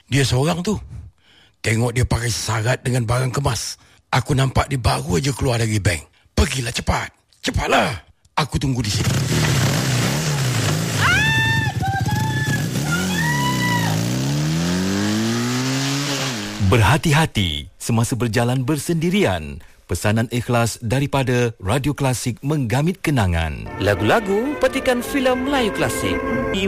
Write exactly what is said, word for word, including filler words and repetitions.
Dia seorang tu. Tengok dia pakai sarat dengan barang kemas. Aku nampak dia baru aja keluar dari bank. Pergilah cepat. Cepatlah. Aku tunggu di sini. Berhati-hati semasa berjalan bersendirian. Pesanan ikhlas daripada Radio Klasik menggamit kenangan. Lagu-lagu petikan filem Melayu klasik.